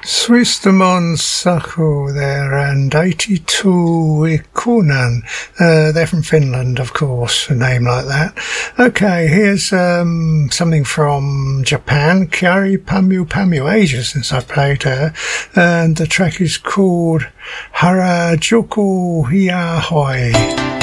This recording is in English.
Swistamon Saku there, and 82 Ikunan. They're from Finland, of course, a name like that. Okay, here's something from Japan, Kyari Pamu Pamu, ages since I played her, and the track is called Harajuku Hiahoi.